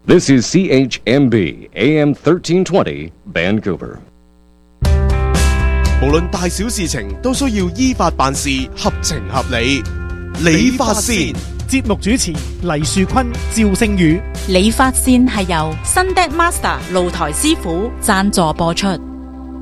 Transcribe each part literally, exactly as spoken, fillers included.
This is C H M B A M thirteen twenty Vancouver。 無論大小事情都需要依法辦事，合情合理。理髮線節目主持黎樹坤、趙星宇。 理髮線係由 Sundeck Master 露台師傅贊助播出。 二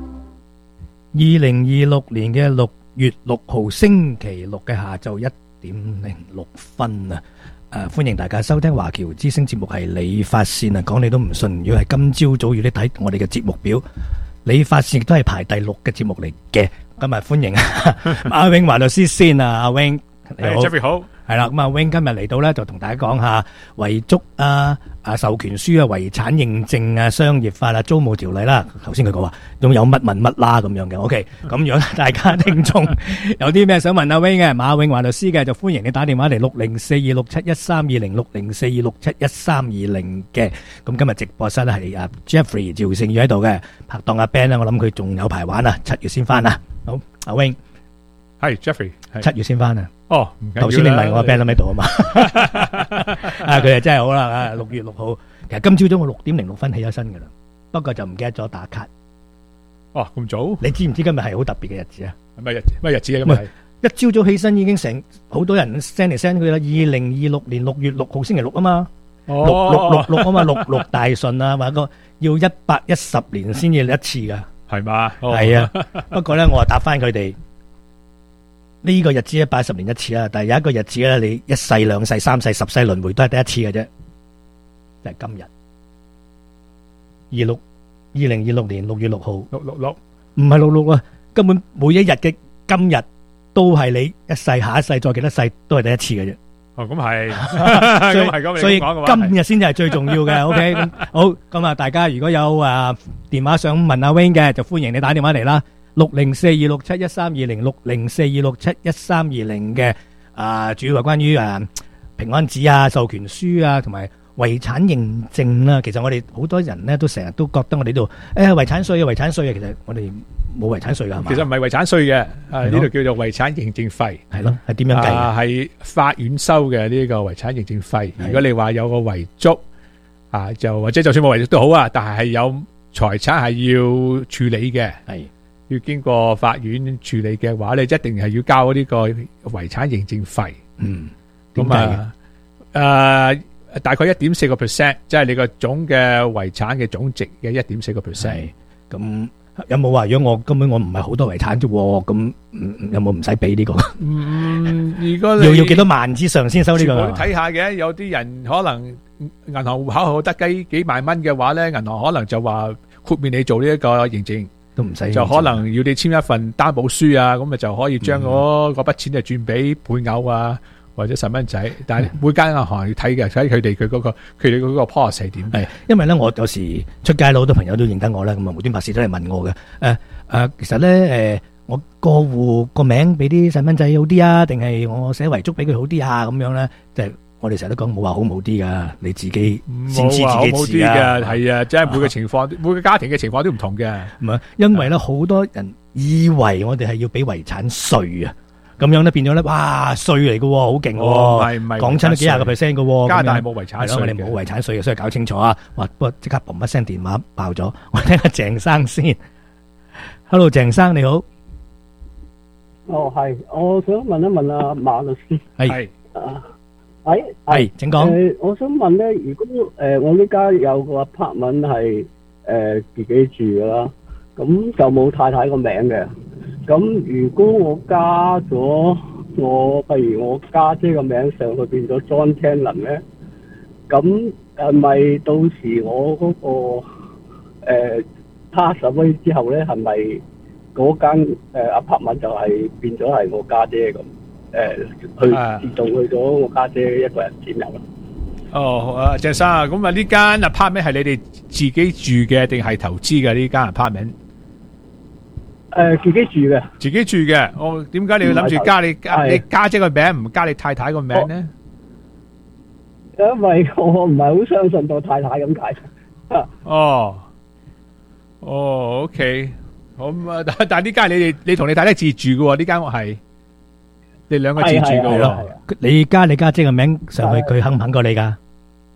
零二六年嘅六月六號星期六嘅下晝一點零六分啊！誒，歡迎大家收聽華僑之聲節目，係理髮線啊！講你都唔信，如果係今朝早要你睇我哋嘅節目表，理髮線亦都係排第六嘅節目嚟嘅。今日歡迎阿 Wing 華律師先啊，阿 Wing。 你好 Jeffrey 好， 係啦，咁阿 Wing 今日嚟到咧，就同大家講下遺囑啊、啊授權書啊、遺產認證啊、商業法啊、租務條例啦。頭先佢講話仲有乜問乜啦咁樣嘅。OK，咁如果大家聽眾有啲咩想問阿 Wing 嘅，馬永華律師嘅，就歡迎你打電話嚟六零四二六七一三二零六零四二六七一三二零嘅。咁今日直播室咧係阿 Jeffrey 趙勝宇喺度嘅，拍檔阿 Ben 咧，我諗佢仲有排玩啊，七月先翻啊。好，阿 Wing 係 Jeffrey， 七月先翻啊。 哦，唔緊要啦。 頭先你問我 band 喺度啊嘛，啊佢係真係好啦，啊六月六號，其實今朝早我六點零六分起咗身噶啦，不過就唔記得咗打卡。 哦，咁早？ 你知唔知今日係好特別嘅日子啊？ 咩日咩日子啊？今日係一朝早起身已經成好多人 send 嚟 send 佢啦，二零二六年六月六號星期六啊嘛，六六六六啊嘛，六六大順啊，話個要一百一十年先至一次噶， 係嘛？ 係啊，不過咧我啊答翻佢哋。呢個日子一百一十年一次啊，但係有一個日子咧，你一世、兩世、三世、十世輪迴都係第一次嘅啫，就係今日二六二零二六年六月六號， 六六六唔係六六啊，根本每一日嘅今日都係你一世、下一世、再幾多世都係第一次嘅啫。 哦，咁係， 所以咁係咁所以你講嘅話今日先至係最重要嘅。OK，咁好，咁啊，大家如果有啊電話想問阿 Wing 嘅，就歡迎你打電話嚟啦。六零四二六七一三二零六零四二六七一三二零嘅啊，主要係關於啊平安紙啊、授權書啊，同埋遺產認證啦。其實我哋好多人咧都成日都覺得我哋度誒遺產稅啊、遺產稅啊，其實我哋冇遺產稅噶係嘛？ 其實唔係遺產稅嘅，啊呢度叫做遺產認證費。 係咯，係點樣計啊？ 係法院收嘅呢個遺產認證費。如果你話有個遺囑啊，就或者就算冇遺囑都好啊，但係係有財產係要處理嘅。係。要經過法院處理嘅話，你一定係要交呢個遺產認證費。嗯，咁啊，誒，大概一點四個 percent，即係你個總嘅遺產嘅總值嘅一點四個 percent。 咁有冇話如果我根本我唔係好多遺產啫？咁有冇唔使俾呢個？ 嗯，如果你要要幾多萬之上先收呢個？ 我睇下嘅，有啲人可能銀行戶口好得幾幾萬蚊嘅話咧，銀行可能就話豁免你做呢一個認證。都唔使，就可能要你簽一份擔保書啊，咁咪就可以將嗰嗰筆錢就轉俾配偶啊，或者細蚊仔。但係每間銀行要睇嘅，睇佢哋佢嗰個佢哋嗰個 policy 係點。係，因為咧我有時出街好多朋友都認得我啦，咁啊無端白事都嚟問我嘅。誒誒，其實咧誒，我過戶個名俾啲細蚊仔好啲啊，定係我寫遺囑俾佢好啲啊？咁樣咧，就係。我哋成日都講冇話好冇啲噶，你自己先知自己事啊。 係啊，即係每個情況，每個家庭嘅情況都唔同嘅。 唔係，因為咧好多人以為我哋係要俾遺產稅啊，咁樣咧變咗咧，哇稅嚟嘅，好勁喎。唔係唔係，講親都幾廿個 percent 嘅。 加大冇遺產稅， 我哋冇遺產稅嘅，所以搞清楚啊。哇，不過即刻嘣一聲電話爆咗，我聽下鄭生先。Hello， 鄭生你好。 哦，係，我想問一問阿馬律師。 係。 啊。係係，請講。 誒，我想問咧，如果誒我呢家有個 apartment 係誒自己住噶啦，咁就冇太太個名嘅。咁如果我加咗我，譬如我家姐個名上去變咗 John Cannon 咧，咁係咪到時我嗰個誒 pass away 之後咧，係咪嗰間誒 apartment 就係變咗係我家姐咁？誒，去自動去咗我家姐一個人佔有啦。 哦，啊，鄭生啊，咁啊呢間 apartment 係你哋自己住嘅定係投資嘅呢間 apartment？ 誒，自己住嘅。自己住嘅，我點解你要諗住加你你家姐個名，唔加你太太個名咧？ 因為我唔係好相信到太太咁解。 哦，哦 ，OK， 好啊，但但呢間係你哋你同你太太自住嘅喎，呢間屋係。你兩個自住嘅咯， 你加你家姐嘅名上去，佢肯唔肯過你噶？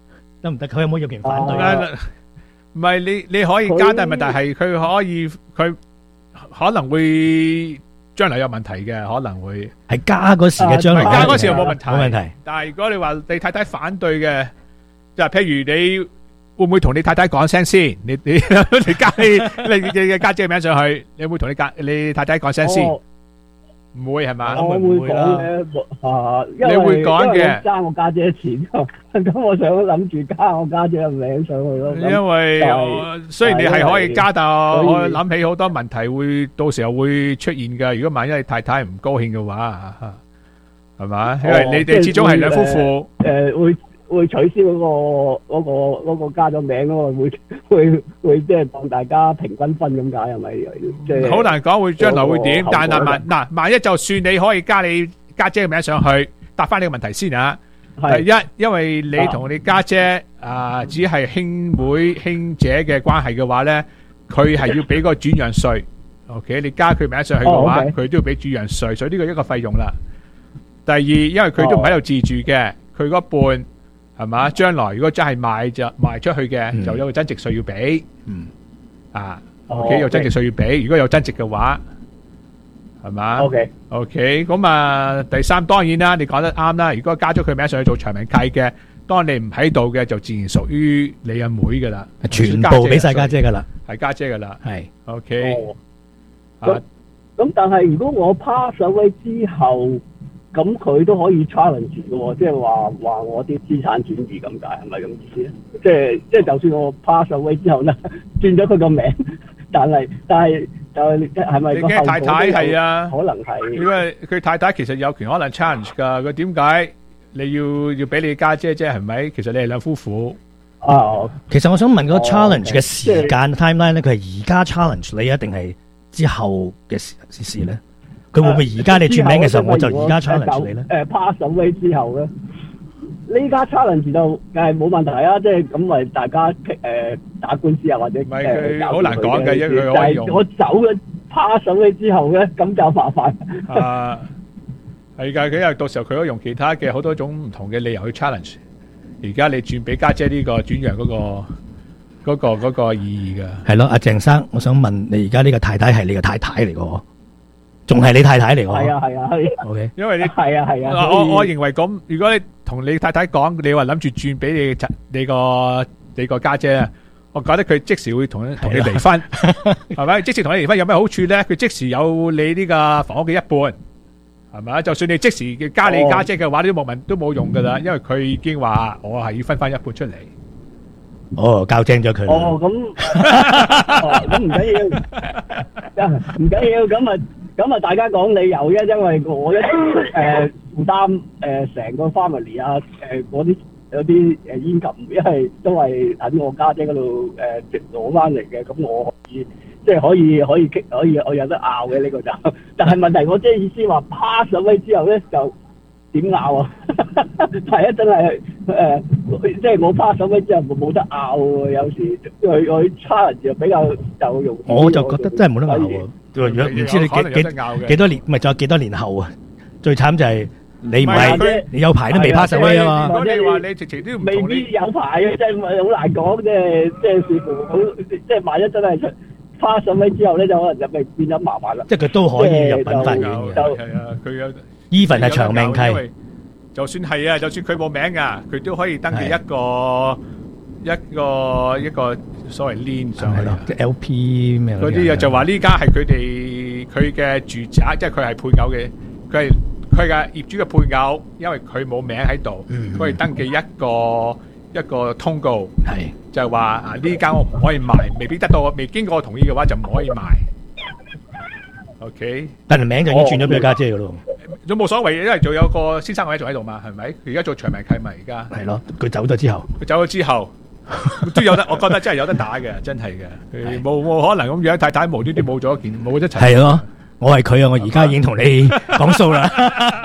得唔得？佢有冇有權反對？ 唔係你你可以加，但係問題係佢可以佢可能會將來有問題嘅，可能會係加嗰時嘅將來加嗰時又冇問題， 冇問題。 但係如果你話你太太反對嘅，就係譬如你會唔會同你太太講聲先？你你你加你你嘅家姐嘅名上去，你會同你家你太太講聲先？唔會係嘛？ 我會講嘅，啊，因為你會講嘅， 因為我爭我家姐錢，咁我想諗住加我家姐嘅名上去咯。 因為雖然你係可以加，但我諗起好多問題會到時候會出現㗎。如果萬一你太太唔高興嘅話，係嘛？因為你哋始終係兩夫婦， 誒會。會取消嗰個嗰個嗰個加咗名嗰個會會會即係當大家平均分咁解係咪？即係好難講會將來會點，但係萬嗱萬一就算你可以加你家姐嘅名上去，答翻呢個問題先啊！第一，因為你同你家姐啊只係兄妹兄姐嘅關係嘅話咧，佢係要俾個轉讓稅。OK， 你加佢名上去嘅話，佢都要俾轉讓稅，所以呢個一個費用啦。第二，因為佢都唔喺度自住嘅，佢嗰半。係嘛？將來如果真係賣就賣出去嘅，嗯、就有個增值稅要俾。嗯，啊 ，OK， 有增值稅要俾。如果有增值嘅話，係嘛 ？OK，OK， 咁啊，第三當然啦，你講得啱啦。如果加咗佢名上去做長命契嘅，當你唔喺度嘅，就自然屬於你阿妹噶啦， 全部俾晒家姐噶啦， 係家姐噶啦。係 OK。 咁咁，但係如果我 pass away 之後，咁佢都可以 challenge 嘅喎，即係話話我啲資產轉移咁解，係咪咁意思咧？即係即係，就算我 pass away 之後咧，轉咗佢個名，但係但係就係係咪個後果？ 太太係啊， 可能係。 因為佢太太其實有權可能 challenge 㗎，佢點解你要要俾你家姐啫？係咪？其實你係兩夫婦。 啊， 其實我想問嗰個 challenge 嘅時間 timeline 咧，佢係而家 challenge 你啊，定係之後嘅事事咧？佢會唔會而家你轉名嘅時候，我就而家 challenge 你咧？ 誒 pass away 之後咧，呢家 challenge 就誒冇問題啊！即係咁咪大家誒打官司啊，或者唔係佢好難講嘅，因為佢可以用。 我走咗 pass away 之後咧，咁就麻煩。 啊，係㗎，佢又到時候佢可以用其他嘅好多種唔同嘅理由去 challenge。而家你轉俾家姐呢個轉讓嗰個嗰個嗰個意義㗎。係咯，阿鄭生，我想問你而家呢個太太係你個太太嚟㗎？仲係你太太嚟㗎？ 係啊係啊係。 O K， 因為你係啊係啊。 我我認為咁，如果你同你太太講，你話諗住轉俾你你個你個家姐啊，我覺得佢即時會同同你離婚，係咪？即時同你離婚有咩好處咧？佢即時有你呢個房屋嘅一半，係咪？就算你即時加你家姐嘅話，都冇問都冇用㗎啦，因為佢已經話我係要分翻一半出嚟。 哦，教正咗佢。 哦，咁咁唔緊要，唔緊要，咁啊。咁啊，大家講理由啫，因為我一誒負擔誒成個 family 啊，誒嗰啲有啲誒煙金，因為都係喺我家姐嗰度誒攞翻嚟嘅，咁我可以即係可以可以激可以我有得拗嘅呢個就，但係問題我即係意思話 pass away之後咧就點拗啊？係啊，真係誒，即係我 pass away之後冇得拗喎，有時佢佢 challenge 就比較就容易。 我就覺得真係冇得拗喎。唔知你幾幾幾多年，唔係仲有幾多年後啊？最慘就係你唔係你有排都未 pass away 啊嘛。 如果你話你直情都唔未必有排嘅，即係好難講，即係即係視乎好，即係萬一真係出 pass away之後咧，就可能就咪變咗麻煩啦。 即係佢都可以入稟法院嘅。 係啊，佢有 even 係長命契， 就算係啊，就算佢冇名噶，佢都可以登記一個一個一個。所謂連上去咯， 即係 L P 咩嗰啲就話呢家係佢哋佢嘅住宅，即係佢係配偶嘅，佢係佢嘅業主嘅配偶，因為佢冇名喺度，佢可以登記一個一個通告， 係就係話啊呢間屋唔可以賣，未必得到未經過我同意嘅話就唔可以賣。OK， 但係名就已經轉咗俾家姐噶咯， 都冇所謂，因為仲有個先生位仲喺度嘛，係咪？佢而家做長命契咪而家係咯，佢走咗之後， 佢走咗之後。都有得，我覺得真係有得打嘅，真係嘅，冇冇可能咁樣太太無端端冇咗一件冇一齊。 係咯，我係佢啊，我而家已經同你講數啦。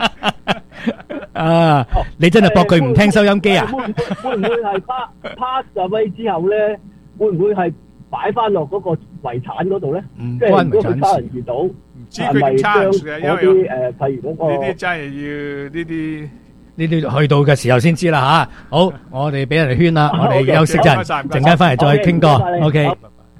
啊，你真係駁佢唔聽收音機啊？ 會會唔會係 pass pass away之後咧？會唔會係擺翻落嗰個遺產嗰度咧？ 唔即係如果佢差人遇到， 係咪將嗰啲誒，譬如嗰個呢啲真係要呢啲。 呢啲去到嘅時候先知啦吓。好，我哋俾人哋圈啦，我哋休息陣，陣間翻嚟再傾過。OK。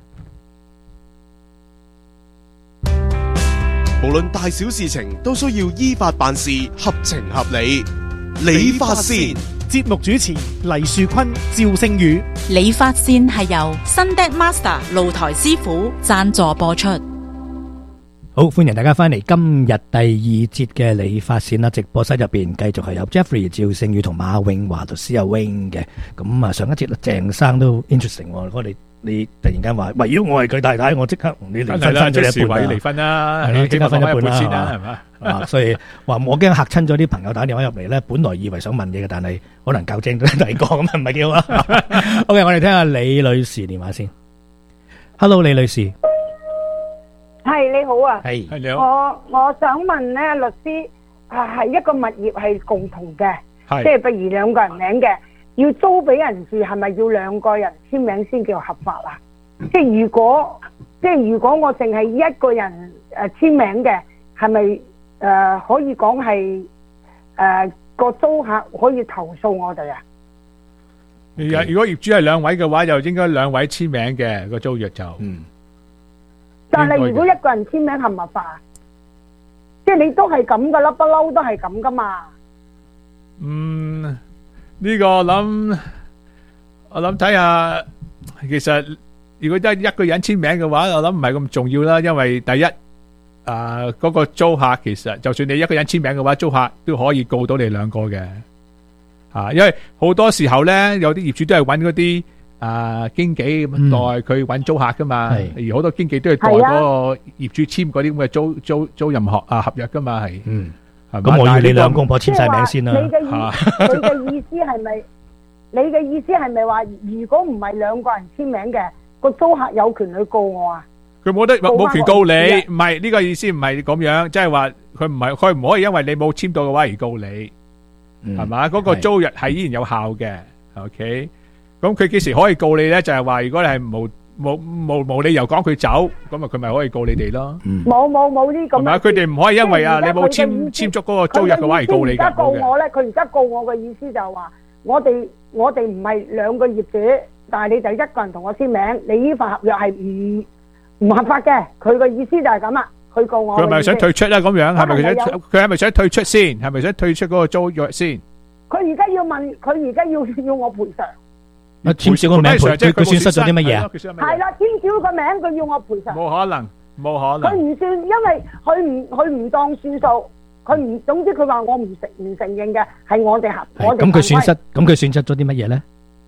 無論大小事情都需要依法辦事，合情合理。理髮線節目主持黎樹坤、趙聖宇。 理髮線係由新 Deck Master 露台師傅贊助播出。 好，歡迎大家翻嚟今日第二節嘅理髮線啦！直播室入邊繼續係有 Jeffrey、趙聖宇同馬永華律師阿 Wing 嘅。咁啊，上一節鄭生都 interesting，我哋你突然間話，喂，如果我係佢太太，我即刻同你離婚，分咗一半啦， 離婚啦， 係啦，即刻分一半先啦，係嘛？ 啊，所以話我驚嚇親咗啲朋友打電話入嚟咧，本來以為想問嘢嘅，但係可能較正咗第二個咁啊，唔係幾好啊。OK， 我哋聽下李女士電話先。Hello， 李女士。 係你好啊， 係你好。 我我想問咧，律師啊，係一個物業係共同嘅，即係譬如兩個人名嘅，要租俾人住，係咪要兩個人簽名先叫合法啊？即係如果即係如果我淨係一個人誒簽名嘅，係咪誒可以講係誒個租客可以投訴我哋啊？ 如果業主係兩位嘅話，就應該兩位簽名嘅個租約就嗯。 但係如果一個人簽名合唔合法啊？即係你都係咁噶啦，不嬲都係咁噶嘛。 嗯，呢個我諗我諗睇下，其實如果得一個人簽名嘅話，我諗唔係咁重要啦。因為第一，啊嗰個租客其實就算你一個人簽名嘅話，租客都可以告到你兩個嘅。啊，因為好多時候咧，有啲業主都係揾嗰啲。啊，經紀咁代佢揾租客噶嘛，而好多經紀都係代嗰個業主簽嗰啲咁嘅租租租任合啊合約噶嘛，係，嗯，咁我要你兩公婆簽晒名先啦。 你嘅意，你嘅意思係咪？你嘅意思係咪話，如果唔係兩個人簽名嘅，個租客有權去告我啊？ 佢冇得冇權告你，唔係呢個意思，唔係咁樣，即係話佢唔係佢唔可以因為你冇簽到嘅話而告你，係嘛？嗰個租約係依然有效嘅 ，OK。咁佢幾時可以告你咧？就係話如果你係無無無無理由講佢走，咁啊佢咪可以告你哋咯。 冇冇冇呢咁。係咪？ 佢哋唔可以因為啊你冇簽簽足嗰個租約嘅話而告你㗎。 佢而家告我咧，佢而家告我嘅意思就係話，我哋我哋唔係兩個業主，但係你就一個人同我簽名，你呢份合約係唔唔合法嘅。佢嘅意思就係咁啦，佢告我。佢係咪想退出啦？咁樣係咪佢想佢係咪想退出先？係咪想退出嗰個租約先？佢而家要問，佢而家要要我賠償。 啊！簽少個名賠，佢佢損失咗啲乜嘢啊？ 係啦，簽少個名，佢要我賠償。 冇可能，冇可能。 佢唔算，因為佢唔佢唔當算數，佢唔總之佢話我唔承唔承認嘅，係我哋合我哋。 咁佢損失，咁佢損失咗啲乜嘢咧？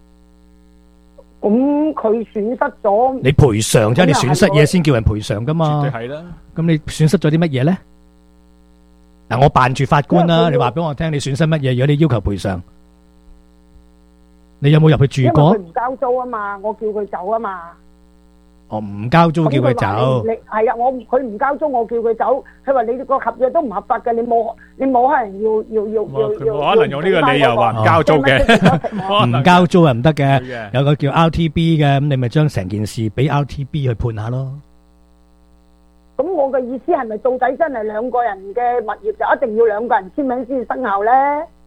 咁佢損失咗。 你賠償啫，你損失嘢先叫人賠償噶嘛？ 絕對係啦。咁你損失咗啲乜嘢咧？嗱，我扮住法官啦，你話俾我聽，你損失乜嘢？如果你要求賠償。你有冇入去住過？ 因為佢唔交租啊嘛，我叫佢走啊嘛。 哦，唔交租叫佢走。 你係啊，我佢唔交租，我叫佢走。佢話你個合約都唔合法嘅，你冇你冇可能要要要要要。 冇可能用呢個理由話唔交租嘅。 唔交租係唔得嘅，有個叫 R T B 嘅，咁你咪將成件事俾 R T B 去判下咯。 咁我嘅意思係咪到底真係兩個人嘅物業就一定要兩個人簽名先至生效咧？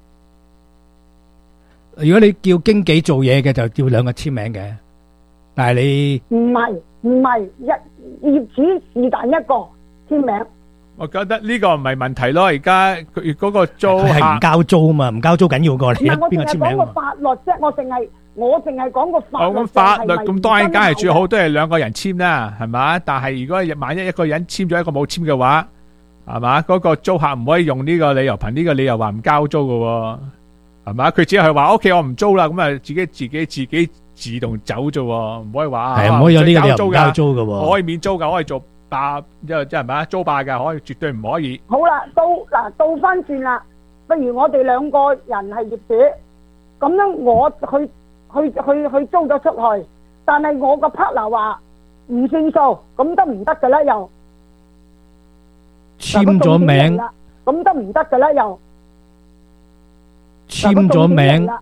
如果你叫經紀做嘢嘅，就叫兩個簽名嘅。但係你唔係唔係一業主是但一個簽名。 我覺得呢個唔係問題咯。而家佢嗰個租客係唔交租啊嘛，唔交租緊要過你邊個簽名。 我淨係講個法律啫，我淨係我淨係講個法律。 咁法律咁當然梗係最好都係兩個人簽啦，係嘛？但係如果萬一一個人簽咗一個冇簽嘅話，係嘛？嗰個租客唔可以用呢個理由，憑呢個理由話唔交租噶。係嘛？佢只係話 OK，我唔租啦，咁啊自己自己自己自動走啫，唔可以話係唔可以有呢個理由唔交租噶。 我可以免租噶，可以做霸，即係即係咩租霸噶，可以絕對唔可以。 好啦，到嗱倒翻轉啦，不如我哋兩個人係業主，咁樣我去去去去租咗出去，但係我個 partner 話唔算數，咁得唔得噶咧？又簽咗名， 咁得唔得噶咧？又？ 簽咗名。